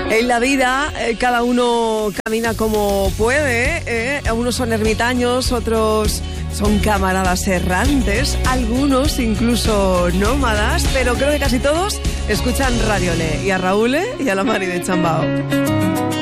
En la vida cada uno camina como puede, Unos son ermitaños, otros son camaradas errantes, algunos incluso nómadas, pero creo que casi todos escuchan Radio Le, y a Raúl y a la Mari de Chambao.